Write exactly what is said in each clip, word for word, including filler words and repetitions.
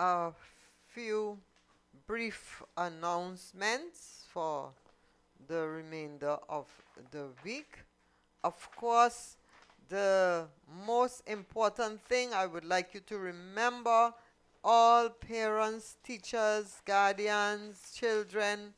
a few brief announcements for the remainder of the week. Of course, the most important thing I would like you to remember, all parents, teachers, guardians, children,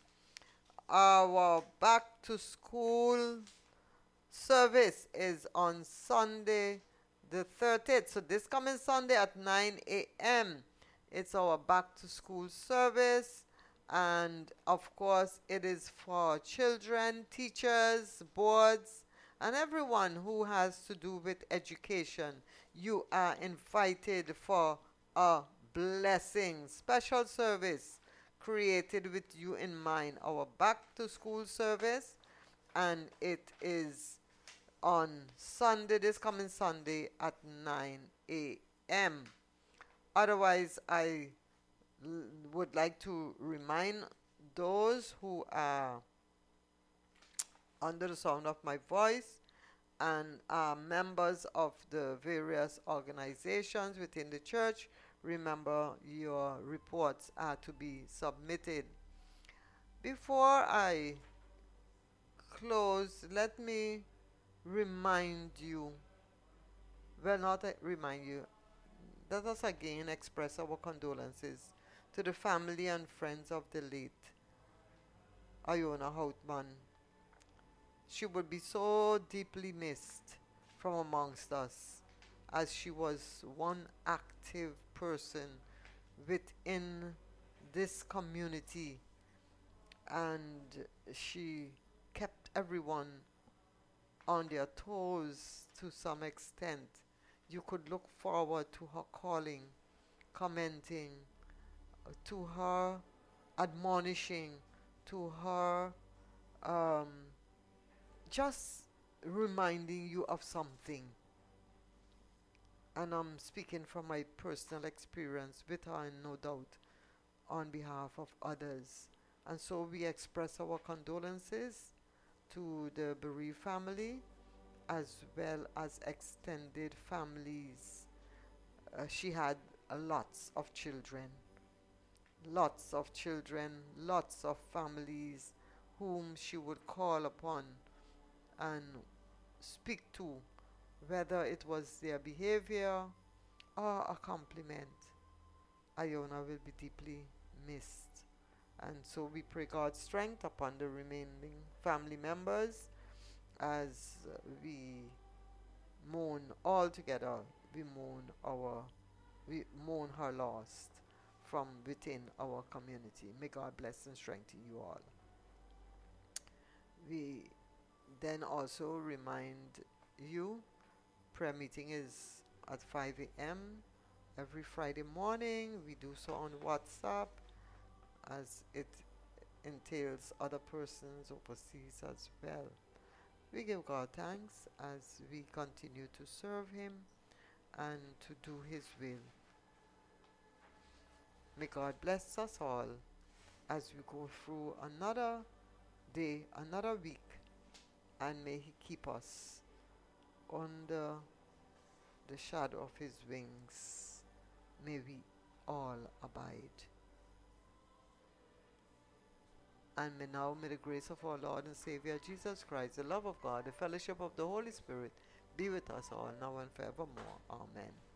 our back to school service is on Sunday the thirtieth. So this coming Sunday at nine a m. It's our back to school service. And of course, it is for children, teachers, boards, and everyone who has to do with education. You are invited for a blessing, special service created with you in mind. Our back to school service, and it is on Sunday, this coming Sunday at nine a m. Otherwise, I l- would like to remind those who are under the sound of my voice and are members of the various organizations within the church. Remember, your reports are to be submitted. Before I close, let me remind you, well, not uh, remind you, let us again express our condolences to the family and friends of the late Iona Houtman. She would be so deeply missed from amongst us, as she was one active person within this community, and she kept everyone on their toes to some extent. You could look forward to her calling, commenting, uh, to her admonishing, to her um, just reminding you of something. And I'm speaking from my personal experience with her, and no doubt on behalf of others. And so we express our condolences to the bereaved family as well as extended families. Uh, she had uh, lots of children, lots of children, lots of families whom she would call upon and speak to, whether it was their behavior or a compliment. Iona will be deeply missed. And so we pray God's strength upon the remaining family members as uh, we mourn all together. We mourn our, we mourn her loss from within our community. May God bless and strengthen you all. We then also remind you, prayer meeting is at five a m every Friday morning. We do so on WhatsApp, as it entails other persons overseas as well. We give God thanks as we continue to serve Him and to do His will. May God bless us all as we go through another day, another week, and may He keep us under the shadow of His wings. May we all abide. And may now, may the grace of our Lord and Savior Jesus Christ, the love of God, the fellowship of the Holy Spirit be with us all now and forevermore. Amen.